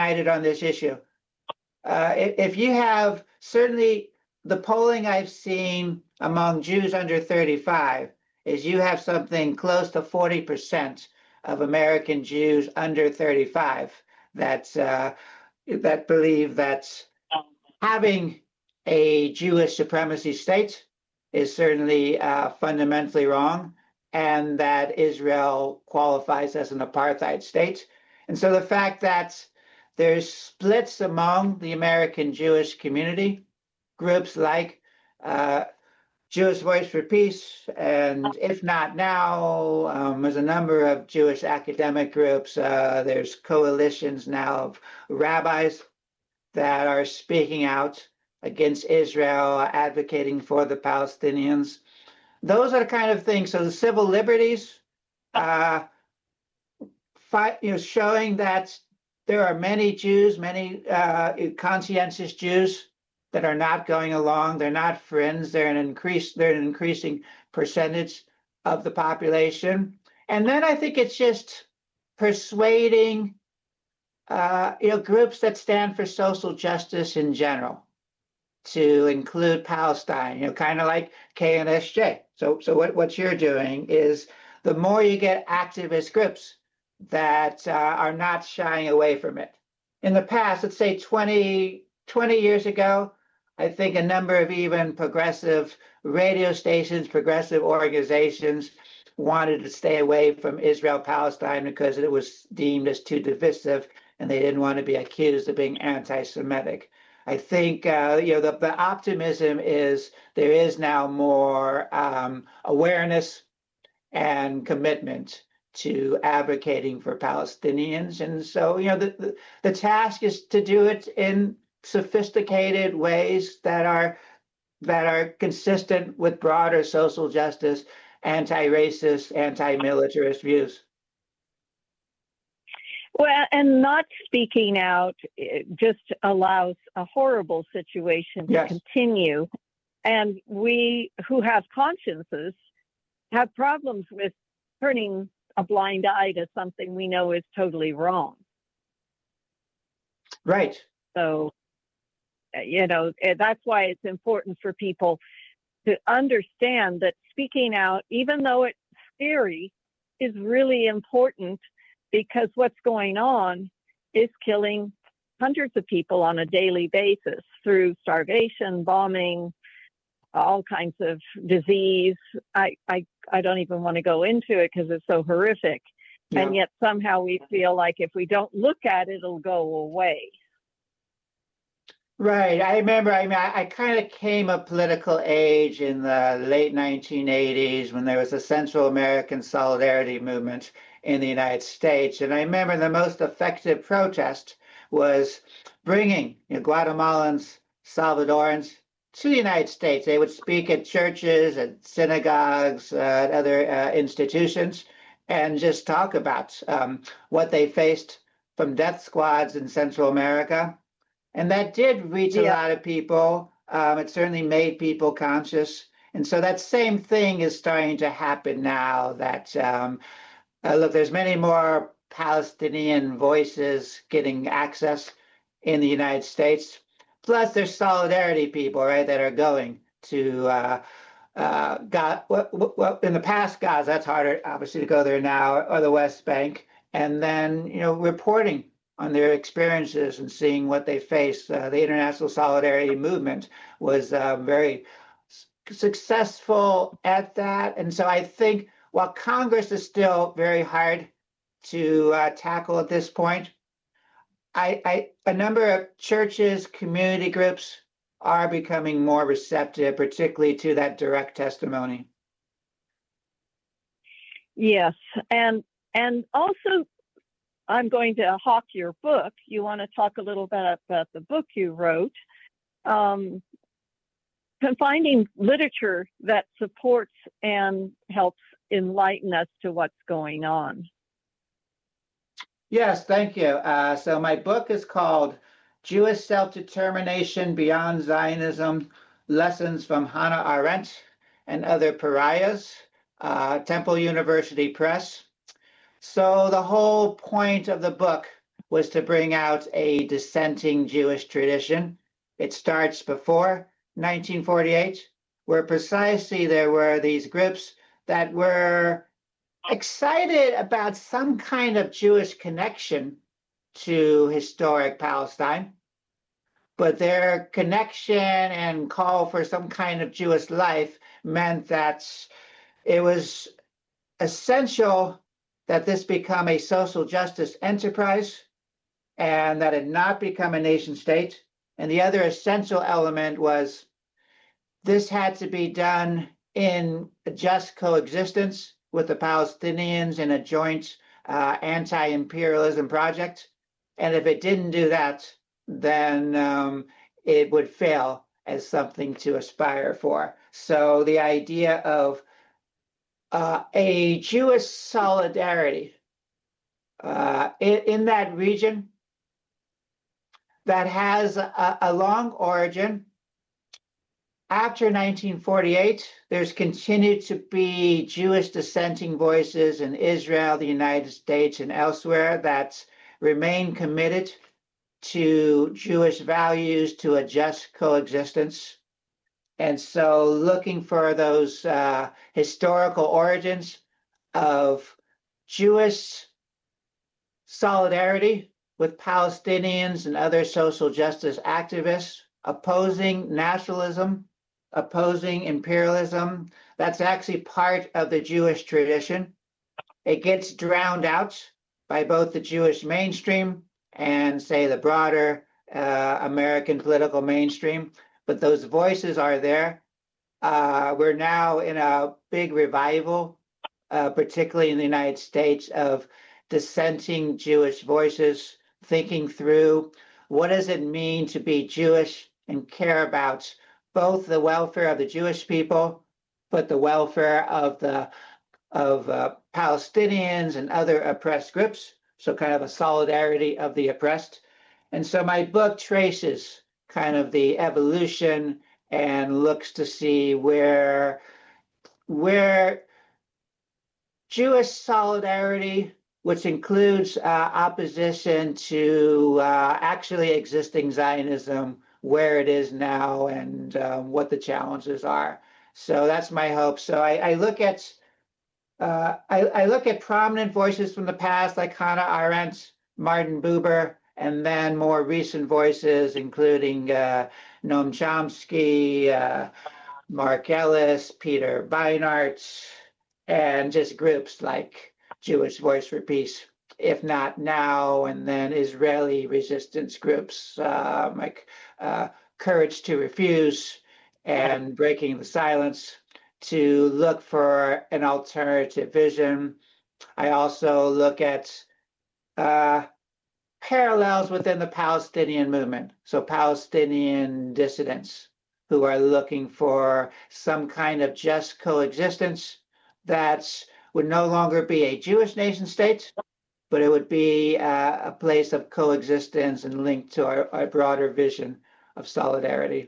united on this issue. If you have, certainly the polling I've seen among Jews under 35 is you have something close to 40% of American Jews under 35 that believe that having a Jewish supremacy state is certainly fundamentally wrong, and that Israel qualifies as an apartheid state. And so the fact that there's splits among the American Jewish community, groups like Jewish Voice for Peace, and If Not Now, there's a number of Jewish academic groups. There's coalitions now of rabbis that are speaking out against Israel, advocating for the Palestinians. Those are the kind of things. So the civil liberties, showing that there are many Jews, many conscientious Jews that are not going along. They're not friends. They're an increasing percentage of the population. And then I think it's just persuading groups that stand for social justice in general to include Palestine, kind of like KNSJ. So what you're doing is the more you get activist groups that are not shying away from it. In the past, let's say 20 years ago, I think a number of even progressive radio stations, progressive organizations wanted to stay away from Israel-Palestine because it was deemed as too divisive and they didn't want to be accused of being anti-Semitic. I think the optimism is there is now more awareness and commitment to advocating for Palestinians, and so the task is to do it in sophisticated ways that are consistent with broader social justice, anti-racist, anti-militarist views. Well, and not speaking out just allows a horrible situation to continue. And we who have consciences have problems with turning a blind eye to something we know is totally wrong. Right. So, that's why it's important for people to understand that speaking out, even though it's scary, is really important, because what's going on is killing hundreds of people on a daily basis through starvation, bombing, all kinds of disease. I don't even want to go into it because it's so horrific. Yeah. And yet somehow we feel like if we don't look at it, it'll go away. Right. I remember, I kind of came of political age in the late 1980s when there was a Central American Solidarity movement in the United States. And I remember the most effective protest was bringing Guatemalans, Salvadorans to the United States. They would speak at churches, at synagogues, at other institutions, and just talk about what they faced from death squads in Central America. And that did reach a lot of people. It certainly made people conscious. And so that same thing is starting to happen now that, look, there's many more Palestinian voices getting access in the United States. Plus, there's solidarity people, right, that are going to Gaza. Well, in the past, Gaza, that's harder, obviously, to go there now, or the West Bank, and then, reporting on their experiences and seeing what they face. The International Solidarity Movement was very successful at that. And so I think while Congress is still very hard to tackle at this point, a number of churches, community groups are becoming more receptive, particularly to that direct testimony. Yes, and also I'm going to hawk your book. You want to talk a little bit about the book you wrote, finding literature that supports and helps enlighten us to what's going on. Yes, thank you. So my book is called Jewish Self-Determination Beyond Zionism, Lessons from Hannah Arendt and Other Pariahs, Temple University Press. So the whole point of the book was to bring out a dissenting Jewish tradition. It starts before 1948, where precisely there were these groups that were excited about some kind of Jewish connection to historic Palestine, but their connection and call for some kind of Jewish life meant that it was essential that this become a social justice enterprise and that it not become a nation state. And the other essential element was this had to be done in just coexistence with the Palestinians in a joint anti-imperialism project. And if it didn't do that, then it would fail as something to aspire for. So the idea of a Jewish solidarity in that region that has a long origin. After 1948, there's continued to be Jewish dissenting voices in Israel, the United States, and elsewhere that remain committed to Jewish values, to a just coexistence. And so looking for those historical origins of Jewish solidarity with Palestinians and other social justice activists, opposing nationalism, opposing imperialism, that's actually part of the Jewish tradition. It gets drowned out by both the Jewish mainstream and, say, the broader American political mainstream. But those voices are there. We're now in a big revival, particularly in the United States, of dissenting Jewish voices, thinking through what does it mean to be Jewish and care about both the welfare of the Jewish people, but the welfare of Palestinians and other oppressed groups. So kind of a solidarity of the oppressed. And so my book traces kind of the evolution and looks to see where Jewish solidarity, which includes opposition to actually existing Zionism, where it is now and what the challenges are. So that's my hope. So I look at prominent voices from the past like Hannah Arendt, Martin Buber, and then more recent voices, including Noam Chomsky, Mark Ellis, Peter Beinart, and just groups like Jewish Voice for Peace, If Not Now, and then Israeli resistance groups like Courage to Refuse and Breaking the Silence, to look for an alternative vision. I also look at parallels within the Palestinian movement. So Palestinian dissidents who are looking for some kind of just coexistence that would no longer be a Jewish nation state, but it would be a place of coexistence and linked to our broader vision of solidarity.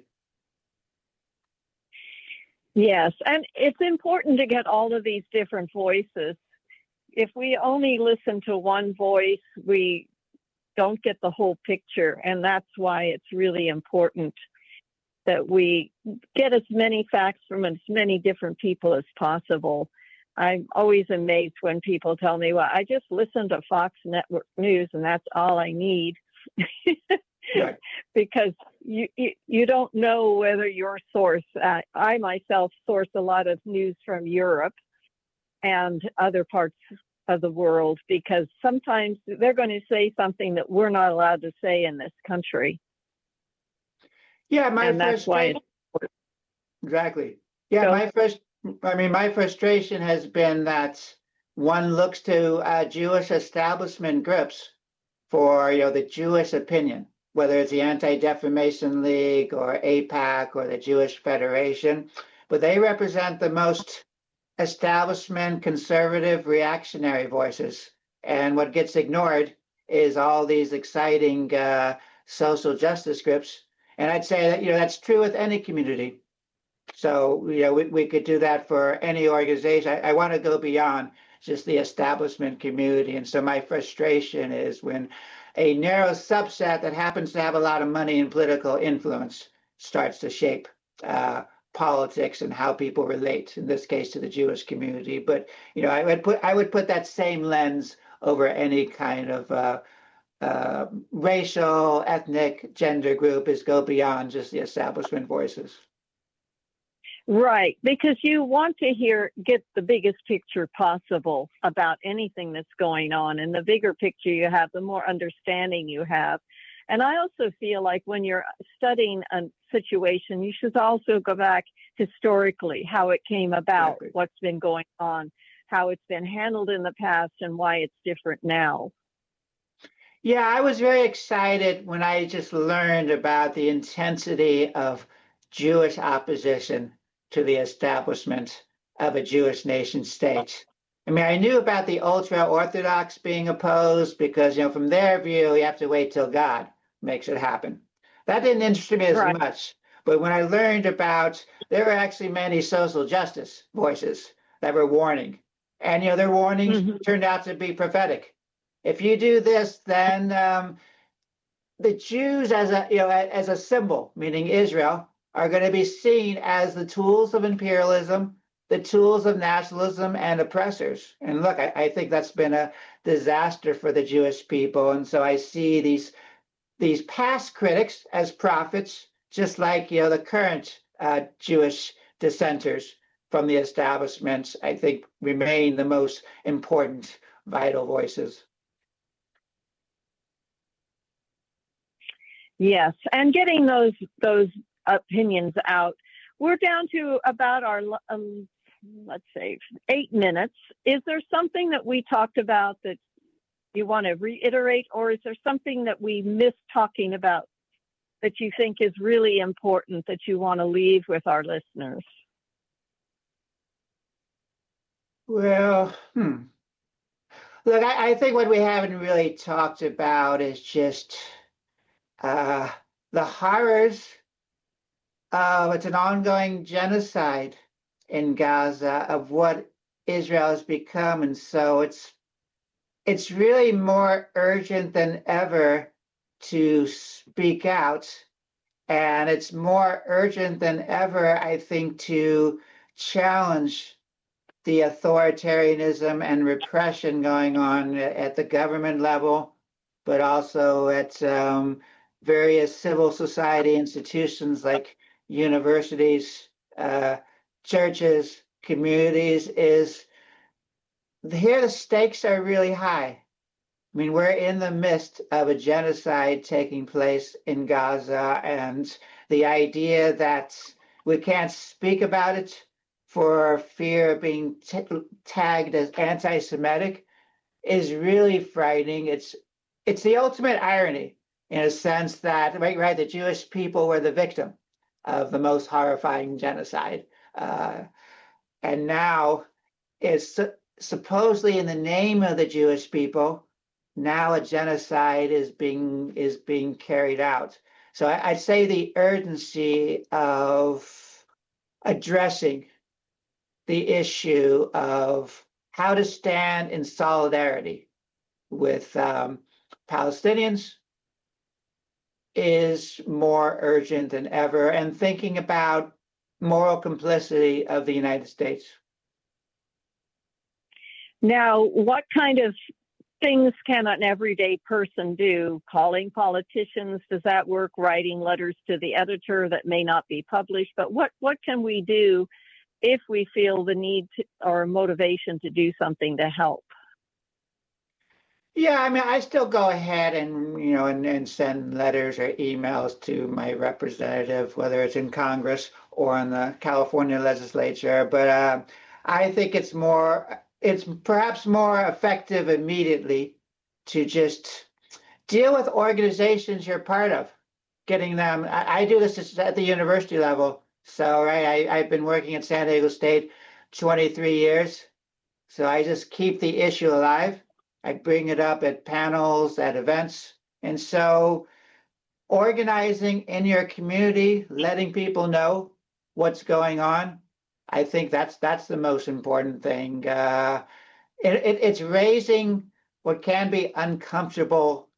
Yes, and it's important to get all of these different voices. If we only listen to one voice, we don't get the whole picture. And that's why it's really important that we get as many facts from as many different people as possible. I'm always amazed when people tell me, well, I just listen to Fox Network News and that's all I need. Right. Because you don't know whether your source, I myself source a lot of news from Europe and other parts of the world, because sometimes they're going to say something that we're not allowed to say in this country. Yeah, that's why exactly. Yeah, my frustration has been that one looks to Jewish establishment groups for the Jewish opinion, whether it's the Anti-Defamation League or AIPAC or the Jewish Federation, but they represent the most establishment, conservative, reactionary voices. And what gets ignored is all these exciting social justice groups. And I'd say that, that's true with any community. So, we could do that for any organization. I want to go beyond just the establishment community. And so my frustration is when a narrow subset that happens to have a lot of money and political influence starts to shape politics and how people relate, in this case, to the Jewish community. But I would put that same lens over any kind of racial, ethnic, gender group, is go beyond just the establishment voices. Right, because you want to get the biggest picture possible about anything that's going on. And the bigger picture you have, the more understanding you have. And I also feel like when you're studying a situation, you should also go back historically, how it came about, what's been going on, how it's been handled in the past, and why it's different now. Yeah, I was very excited when I just learned about the intensity of Jewish opposition to the establishment of a Jewish nation state. I mean, I knew about the ultra-Orthodox being opposed because, from their view, you have to wait till God makes it happen. That didn't interest me as much. But when I learned about, there were actually many social justice voices that were warning. And, their warnings turned out to be prophetic. If you do this, then the Jews as a symbol, meaning Israel, are going to be seen as the tools of imperialism, the tools of nationalism and oppressors. And look, I think that's been a disaster for the Jewish people. And so I see these past critics as prophets, just like the current Jewish dissenters from the establishment, I think, remain the most important, vital voices. Yes, and getting those opinions out. We're down to about our, let's say, 8 minutes. Is there something that we talked about that you want to reiterate, or is there something that we missed talking about that you think is really important that you want to leave with our listeners? Well, look, I think what we haven't really talked about is just the horrors it's an ongoing genocide in Gaza of what Israel has become. And so it's really more urgent than ever to speak out. And it's more urgent than ever, I think, to challenge the authoritarianism and repression going on at the government level, but also at various civil society institutions like universities, churches, communities. Here the stakes are really high. I mean, we're in the midst of a genocide taking place in Gaza, and the idea that we can't speak about it for fear of being tagged as anti-Semitic is really frightening. It's the ultimate irony, in a sense that, right, the Jewish people were the victim of the most horrifying genocide. And now it's supposedly in the name of the Jewish people, now a genocide is being carried out. So I'd say the urgency of addressing the issue of how to stand in solidarity with Palestinians is more urgent than ever, and thinking about moral complicity of the United States. Now, what kind of things can an everyday person do? Calling politicians, does that work? Writing letters to the editor that may not be published? But what can we do if we feel the need or motivation to do something to help? Yeah, I mean, I still go ahead and, and send letters or emails to my representative, whether it's in Congress or in the California legislature. But I think it's perhaps more effective immediately to just deal with organizations you're part of, getting them. I do this at the university level. So, right, I've been working at San Diego State 23 years. So I just keep the issue alive. I bring it up at panels, at events. And so organizing in your community, letting people know what's going on, I think that's the most important thing. It's raising what can be uncomfortable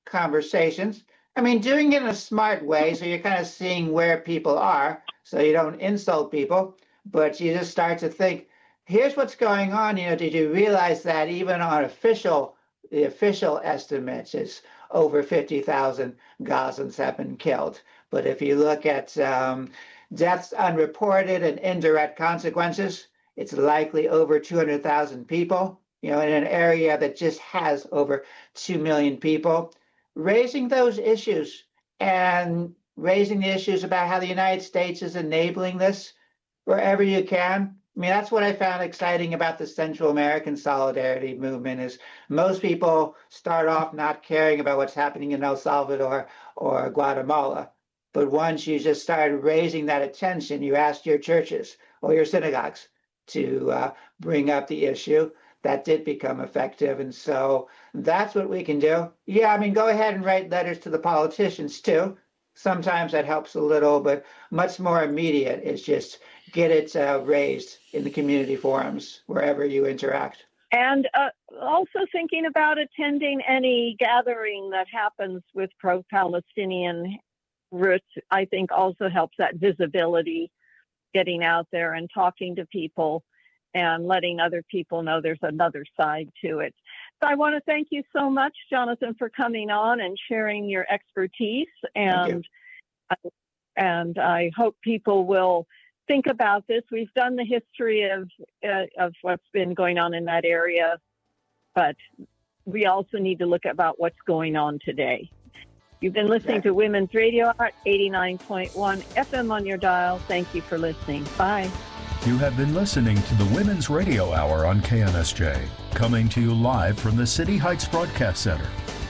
conversations. I mean, doing it in a smart way, so you're kind of seeing where people are, so you don't insult people, but you just start to think, here's what's going on. Did you realize that even on the official estimates, it's over 50,000 Gazans have been killed. But if you look at deaths unreported and indirect consequences, it's likely over 200,000 people, in an area that just has over 2 million people. Raising those issues and raising the issues about how the United States is enabling this wherever you can. I mean, that's what I found exciting about the Central American Solidarity Movement is most people start off not caring about what's happening in El Salvador or Guatemala. But once you just started raising that attention, you asked your churches or your synagogues to bring up the issue. That did become effective. And so that's what we can do. Yeah, I mean, go ahead and write letters to the politicians too. Sometimes that helps a little, but much more immediate is just get it raised in the community forums, wherever you interact. And also thinking about attending any gathering that happens with pro-Palestinian roots, I think also helps that visibility, getting out there and talking to people and letting other people know there's another side to it. So I want to thank you so much, Jonathan, for coming on and sharing your expertise. And I hope people will think about this. We've done the history of what's been going on in that area, but we also need to look about what's going on today. You've been listening to Women's Radio Hour, 89.1 FM on your dial. Thank you for listening. Bye. You have been listening to the Women's Radio Hour on KNSJ, coming to you live from the City Heights Broadcast Center.